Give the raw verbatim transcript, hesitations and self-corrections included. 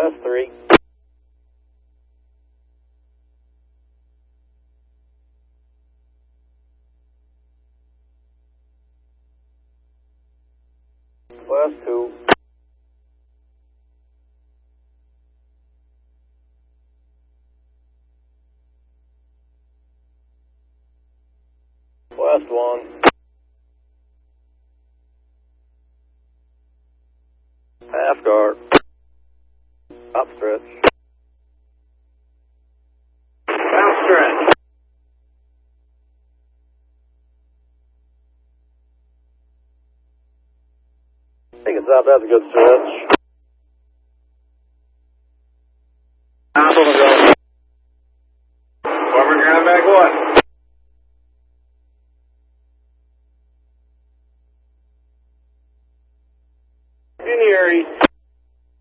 West three. West two. West one. Half guard. Up stretch. Down stretch. I think it's up, that's a good stretch. Top of the go. Forward ground back one. In the area.